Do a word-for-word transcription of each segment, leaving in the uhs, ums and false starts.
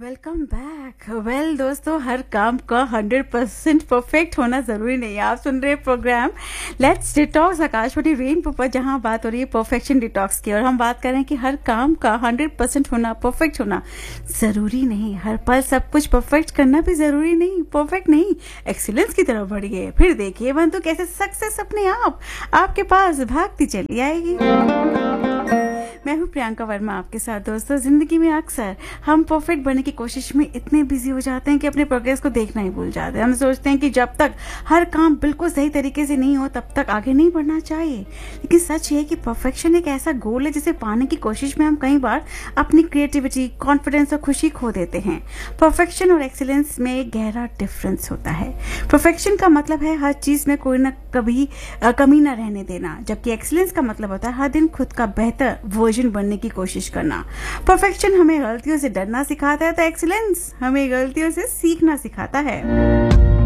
Welcome back. Well दोस्तों, हर काम का हंड्रेड परसेंट परफेक्ट होना ज़रूरी नहीं है। आप सुन रहे हैं programme let's detox Akashvani rainbow पर, जहां बात हो रही है परफेक्शन डिटॉक्स की, और हम बात कर रहे हैं कि हर काम का हंड्रेड परसेंट होना, परफेक्ट होना ज़रूरी नहीं। हर पल सब कुछ परफेक्ट करना भी ज़रूरी नहीं, परफेक्ट नहीं, एक्सीलेंस की तरफ बढ़िए। फिर देखिए बंधु कैसे सक्सेस अपने आप आपके पास भागती चली आएगी। मैं हूं प्रियंका वर्मा आपके साथ। दोस्तों, जिंदगी में अक्सर हम परफेक्ट बनने की कोशिश में इतने बिजी हो जाते हैं कि अपने प्रोग्रेस को देखना ही भूल जाते हैं। हम सोचते हैं कि जब तक हर काम बिल्कुल सही तरीके से नहीं हो तब तक आगे नहीं बढ़ना चाहिए। लेकिन सच ये है कि परफेक्शन एक ऐसा गोल है जिसे पाने की कोशिश में हम कई बार अपनी क्रिएटिविटी, कॉन्फिडेंस और खुशी खो देते हैं। परफेक्शन और एक्सीलेंस में एक गहरा डिफरेंस होता है। परफेक्शन का मतलब है हर चीज में कोई ना कभी कमी ना रहने देना, जबकि एक्सीलेंस का मतलब होता है हर दिन खुद का बेहतर वर्जन बनने की कोशिश करना। परफेक्शन हमें गलतियों से डरना सिखाता है तो एक्सीलेंस हमें गलतियों से सीखना सिखाता है।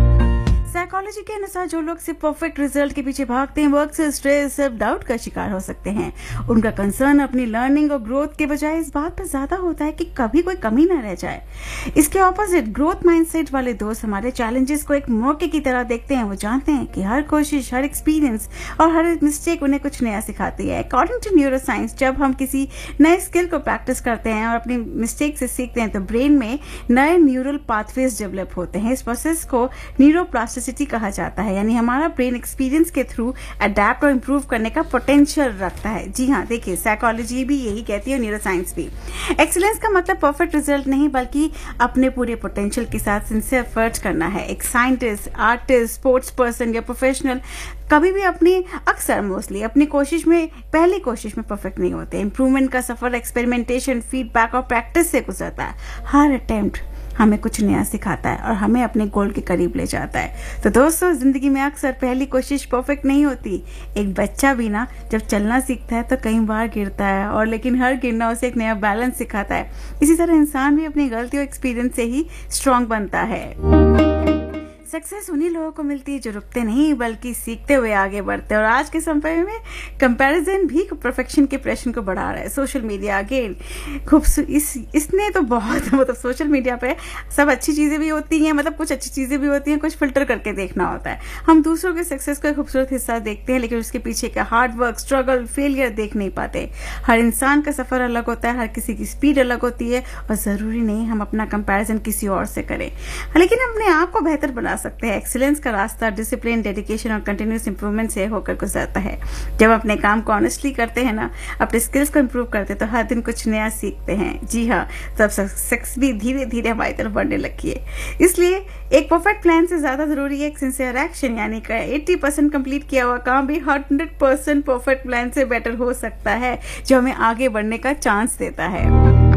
साइकोलॉजी के अनुसार जो लोग सिर्फ परफेक्ट रिजल्ट के पीछे भागते हैं वो अक्सर स्ट्रेस, सेल्फ डाउट का शिकार हो सकते हैं। उनका कंसर्न अपनी लर्निंग और ग्रोथ के बजाय इस बात पर ज्यादा होता है कि कभी कोई कमी ना रह जाए। इसके ऑपोजिट ग्रोथ माइंडसेट वाले दोस्त हमारे चैलेंजेस को एक मौके की तरह देखते हैं। वो जानते हैं कि हर कोशिश, हर एक्सपीरियंस और हर मिस्टेक उन्हें कुछ नया सिखाती है। अकॉर्डिंग टू न्यूरो साइंस, जब हम किसी नए स्किल को प्रैक्टिस करते हैं और अपनी मिस्टेक से सीखते हैं तो ब्रेन में नए न्यूरल पाथवेज डेवलप होते हैं। इस प्रोसेस को न्यूरोप्लास्टिसिटी कहा जाता है, यानी हमारा ब्रेन एक्सपीरियंस के थ्रू अडेप्ट और इम्प्रूव करने का पोटेंशियल रखता है। जी हाँ, देखिए साइकोलॉजी भी यही कहती है, न्यूरो साइंस भी। एक्सीलेंस का मतलब परफेक्ट रिजल्ट नहीं बल्कि अपने पूरे पोटेंशियल के साथ सिंसियर एफर्ट करना है। एक साइंटिस्ट, आर्टिस्ट, स्पोर्ट्स पर्सन या प्रोफेशनल कभी भी अपनी अक्सर मोस्टली अपनी कोशिश में पहली कोशिश में परफेक्ट नहीं होते। इंप्रूवमेंट का सफर एक्सपेरिमेंटेशन, फीडबैक और प्रैक्टिस से गुजरता है। हर अटेम्प्ट हमें कुछ नया सिखाता है और हमें अपने गोल के करीब ले जाता है। तो दोस्तों, जिंदगी में अक्सर पहली कोशिश परफेक्ट नहीं होती। एक बच्चा भी ना जब चलना सीखता है तो कई बार गिरता है, और लेकिन हर गिरना उसे एक नया बैलेंस सिखाता है। इसी तरह इंसान भी अपनी गलतियों एक्सपीरियंस से ही स्ट्रांग बनता है। सक्सेस उन्हीं लोगों को मिलती है जो रुकते नहीं बल्कि सीखते हुए आगे बढ़ते हैं। और आज के समय में कंपैरिजन भी परफेक्शन के प्रेशर को बढ़ा रहा है। सोशल मीडिया अगेन खूबसूरत इस इसने तो बहुत मतलब सोशल मीडिया पे सब अच्छी चीजें भी होती हैं, मतलब कुछ अच्छी चीजें भी होती हैं, कुछ फिल्टर करके देखना होता है। हम दूसरों के सक्सेस का खूबसूरत हिस्सा देखते हैं लेकिन उसके पीछे का हार्ड वर्क, स्ट्रगल, फेलियर देख नहीं पाते। हर इंसान का सफर अलग होता है, हर किसी की स्पीड अलग होती है और जरूरी नहीं हम अपना कंपैरिजन किसी और से करें, लेकिन अपने आप को बेहतर बना सकते हैं। एक्सीलेंस का रास्ता डिसिप्लिन, डेडिकेशन और कंटिन्यूअस इंप्रूवमेंट से होकर गुजरता है। जब अपने काम को ऑनेस्टली करते हैं ना, अपने स्किल्स को इंप्रूव करते हैं तो हर दिन कुछ नया सीखते हैं। जी हाँ, तब सक्सेस भी धीरे धीरे हमारी तरफ बढ़ने लगती है। इसलिए एक परफेक्ट प्लान से ज्यादा जरूरी है एक सिंसियर एक्शन, यानी कि अस्सी परसेंट कंप्लीट किया हुआ काम भी हंड्रेड परसेंट परफेक्ट प्लान से बेटर हो सकता है, जो हमें आगे बढ़ने का चांस देता है।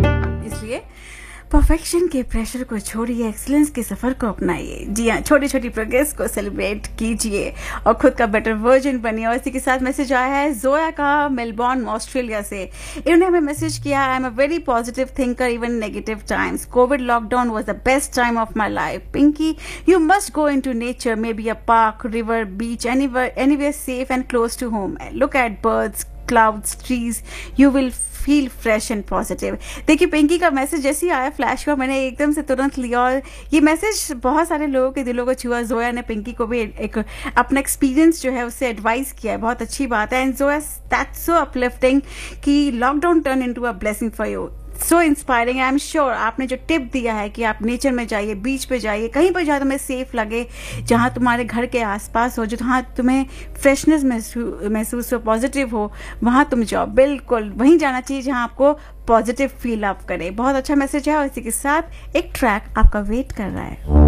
इसलिए परफेक्शन के प्रेशर को छोड़िए, एक्सीलेंस के सफर को अपनाइए। जी हाँ, छोटी छोटी प्रोग्रेस को सेलिब्रेट कीजिए और खुद का बेटर वर्जन बनिए। और इसी के साथ मैसेज आया है जोया का मेलबॉर्न ऑस्ट्रेलिया से। इन्होंने हमें मैसेज किया, I am a very positive thinker even negative times. Covid lockdown was the best time of my life. Pinky, you must go in to nature, may be a park, river, beach, anywhere anywhere safe and close to home. Look at birds, clouds, trees, you will feel fresh and positive. देखिए, पिंकी का message जैसे ही आया flash हुआ, मैंने एकदम से तुरंत लिया और ये मैसेज बहुत सारे लोगों के दिलों को छुआ। जोया ने पिंकी को भी एक अपना एक्सपीरियंस जो है उससे एडवाइस किया है, बहुत अच्छी बात है। And Zoya, that's so uplifting कि lockdown turn into a blessing for you. So inspiring. I am sure आपने जो टिप दिया है कि आप नेचर में जाइए, बीच पे जाइए, कहीं पर जहाँ तुम्हें सेफ लगे, जहाँ तुम्हारे घर के आसपास हो, जहाँ तुम्हें फ्रेशनेस महसूस हो, पॉजिटिव हो, वहाँ तुम जाओ। बिल्कुल वहीं जाना चाहिए जहाँ आपको पॉजिटिव फील अप करे। बहुत अच्छा मैसेज है और इसी के साथ एक ट्रैक आपका वेट कर रहा है।